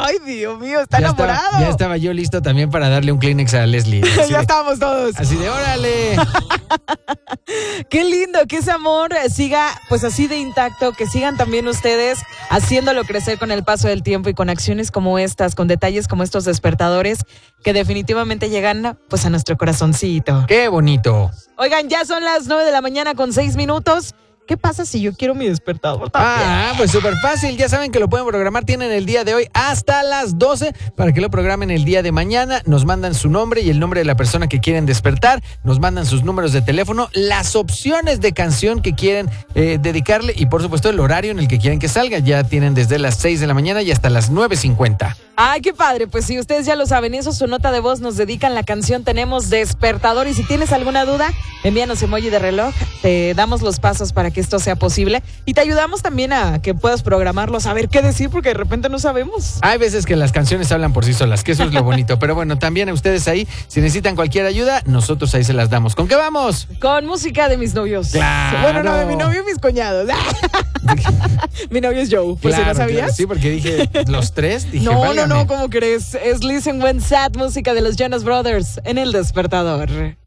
Ay, Dios mío, está enamorado. Ya estaba yo listo también para darle un Kleenex a Leslie. Ya estábamos todos. Así de, órale. Qué lindo que ese amor siga pues así de intacto, que sigan también ustedes haciéndolo crecer con el paso del tiempo y con acciones como estas, con detalles como estos despertadores que definitivamente llegan pues a nuestro corazoncito. Qué bonito. Oigan, ya son las 9:06 a.m. ¿Qué pasa si yo quiero mi despertador también? Pues súper fácil. Ya saben que lo pueden programar. Tienen el día de hoy hasta las 12 para que lo programen el día de mañana. Nos mandan su nombre y el nombre de la persona que quieren despertar. Nos mandan sus números de teléfono, las opciones de canción que quieren dedicarle y por supuesto el horario en el que quieren que salga. Ya tienen desde las 6 de la mañana y hasta las 9:50. Ay, qué padre. Pues si ustedes ya lo saben, eso su nota de voz nos dedican la canción Tenemos Despertador. Y si tienes alguna duda, envíanos emoji de reloj. Te damos los pasos para que esto sea posible y te ayudamos también a que puedas programarlo, saber qué decir, porque de repente no sabemos. Hay veces que las canciones hablan por sí solas, que eso es lo bonito. Pero bueno, también a ustedes ahí, si necesitan cualquier ayuda, nosotros ahí se las damos. ¿Con qué vamos? Con música de mis novios. Claro. Bueno, no, de mi novio y mis cuñados. Mi novio es Joe, por si no sabías. Claro, sí, porque dije los tres. Dije, no, ¿cómo crees? Es Listen When Sad, música de los Jonas Brothers en El Despertador.